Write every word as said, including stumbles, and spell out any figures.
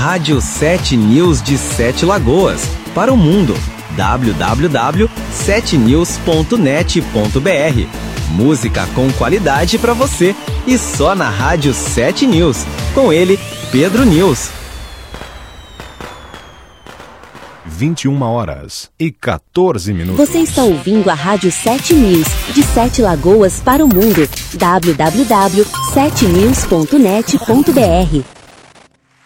Rádio sete News de Sete Lagoas, para o mundo. w w w ponto sete news ponto net ponto b r. Música com qualidade para você e só na Rádio sete News. Com ele, Pedro News. vinte e uma horas e quatorze minutos. Você está ouvindo a Rádio sete News, de Sete Lagoas para o mundo. w w w ponto sete news ponto net ponto b r.